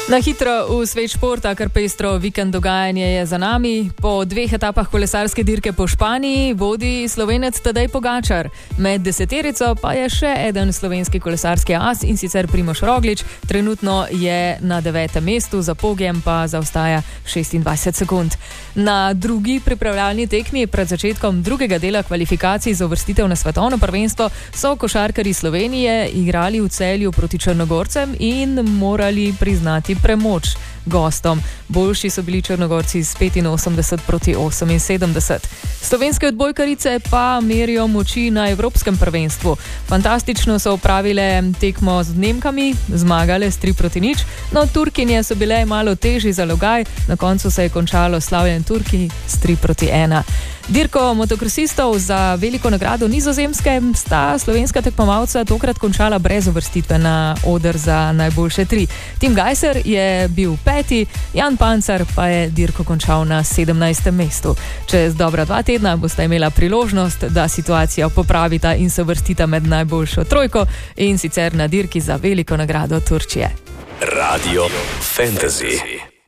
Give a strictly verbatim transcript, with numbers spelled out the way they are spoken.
Na hitro v svet športa, kar pestro vikend dogajanje je za nami. Po dveh etapah kolesarske dirke po Španiji vodi Slovenec Tadej Pogačar. Med deseterico pa je še eden slovenski kolesarski as, in sicer Primož Roglič. Trenutno je na devetem mestu, za Pogiem pa zaostaja šestindvajset sekund. Na drugi pripravljalni tekmi pred začetkom drugega dela kvalifikacij za uvrstitev na svetovno prvenstvo so košarkarji Slovenije igrali v Celju proti Črnogorcem in morali priznati premoč gostom. Boljši so bili Črnogorci s petinosemdeset proti oseminsedemdeset. Slovenske odbojkarice pa merijo moči na evropskem prvenstvu. Fantastično so opravile tekmo z Nemkami, zmagale s tri proti nič, no Turkinje so bile malo težji za logaj, na koncu se je končalo slavjen Turki s tri proti ena. Dirko motokrosistov za veliko nagrado Nizozemske sta slovenska tekmovalca tokrat končala brez uvrstitve na oder za najboljše tri. Tim Gajser je bil peti, Jan Pancar pa je dirko končal na sedemnajstem mestu. Čez dobra dva tedna bosta imela priložnost, da situacijo popravita in se uvrstita med najboljšo trojko, in sicer na dirki za veliko nagrado Turčije. Radio Fantasy.